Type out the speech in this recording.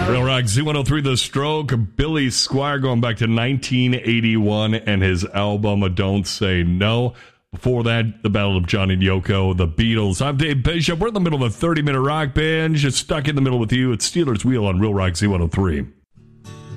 Real Rock Z103, The Stroke, Billy Squier going back to 1981 and his album Don't Say No. Before that, the Battle of John and Yoko, The Beatles. I'm Dave Bishop. We're in the middle of a 30-minute rock binge. It's stuck in the middle with you. It's Steelers Wheel on Real Rock Z103.